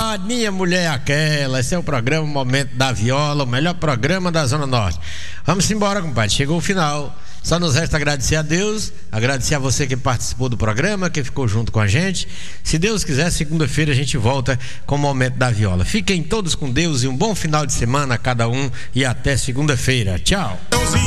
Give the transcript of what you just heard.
Norte, minha mulher é aquela. Esse é o programa Momento da Viola, o melhor programa da Zona Norte. Vamos embora, compadre, chegou o final. Só nos resta agradecer a Deus, agradecer a você que participou do programa, que ficou junto com a gente. Se Deus quiser, segunda-feira a gente volta com o Momento da Viola. Fiquem todos com Deus e um bom final de semana a cada um, e até segunda-feira. Tchau.